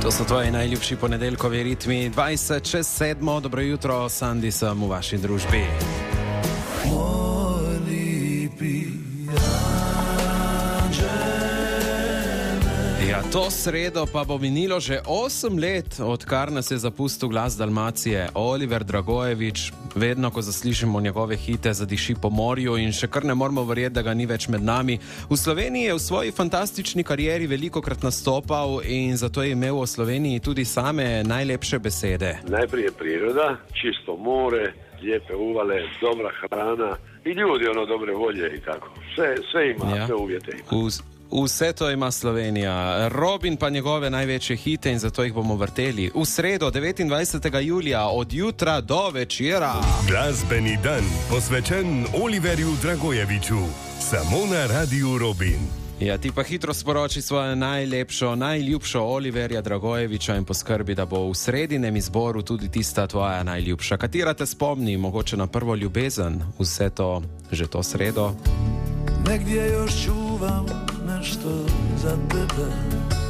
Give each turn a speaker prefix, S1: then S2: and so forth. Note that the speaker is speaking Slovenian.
S1: To so tvoji najljubši ponedeljkovi ritmi. 6:20, dobro jutro, Sandi sem v vaši družbi. Ja, to sredo pa bo minilo že 8 let, odkar nas je zapustil Glas Dalmacije. Oliver Dragojevič, vedno, ko zaslišimo njegove hite, zadiši po morju in še kar ne moramo verjeti, da ga ni več med nami. V Sloveniji je v svoji fantastični karieri velikokrat nastopal in zato je imel v Sloveniji tudi same najlepše besede.
S2: Najprej je priroda, čisto more, lijepe uvale, dobra hrana i ljudi dobre volje i tako. Sve ima, sve uvjete ima.
S1: Vse to ima Slovenija. Robin pa njegove največje hite in zato jih bomo vrteli. V sredo, 29. julija, od jutra do večera.
S3: Glasbeni dan, posvečen Oliverju Dragojeviču. Samo na Radiu Robin.
S1: Ja, ti pa hitro sporoči svojo najljubšo Oliverja Dragojeviča in poskrbi, da bo v sredinem izboru tudi tista tvoja najljubša. Katera te spomni, mogoče na prvo ljubezen, vse to, že to sredo?
S4: Negdje još čuvam nešto za tebe.